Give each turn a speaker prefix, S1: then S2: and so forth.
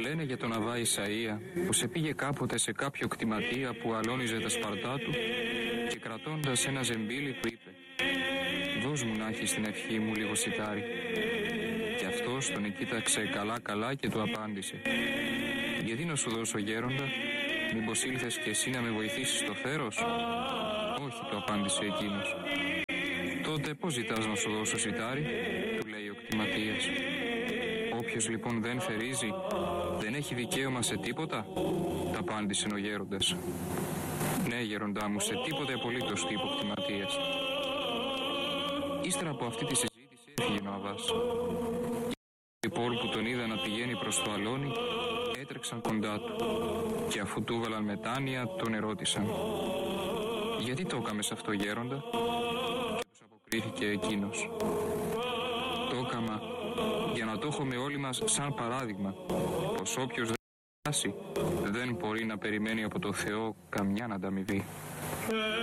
S1: Λένε για τον Αβά Ισαΐα πως επήγε κάποτε σε κάποιο κτηματία που αλώνιζε τα σπαρτά του και κρατώντας ένα ζεμπίλι του είπε «Δώσ' μου να έχεις την ευχή μου λίγο σιτάρι». Και αυτός τον εκοίταξε καλά και του απάντησε «Γιατί να σου δώσω γέροντα, μήπως ήλθες και εσύ να με βοηθήσεις στο θέρος?» «Όχι», του απάντησε εκείνος. «Τότε πώς ζητάς να σου δώσω σιτάρι?» του λέει ο κτηματίας. «Όποιος λοιπόν δεν θερίζει, δεν έχει δικαίωμα σε τίποτα?» τα απάντησε ο γέροντας. «Ναι, γέροντά μου, σε τίποτε απολύτως», είπε ο κτηματίας. Ύστερα από αυτή τη συζήτηση έφυγε ο Αβάς. Οι πόλοι που τον είδαν να πηγαίνει προς το αλόνι έτρεξαν κοντά του και αφού του έβαλαν μετάνοια τον ερώτησαν «Γιατί το έκαμες αυτό, γέροντα?» Και τους αποκρίθηκε εκείνος «Το έκαμα για να το έχουμε όλοι μας σαν παράδειγμα πως όποιος δεν φτάσει δεν μπορεί να περιμένει από το Θεό καμιά ανταμοιβή».